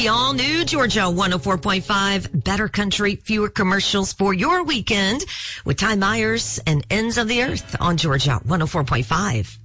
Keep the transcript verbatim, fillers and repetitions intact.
The all-new Georgia one oh four point five. Better country, fewer commercials for your weekend with Ty Myers and Ends of the Earth on Georgia one oh four point five.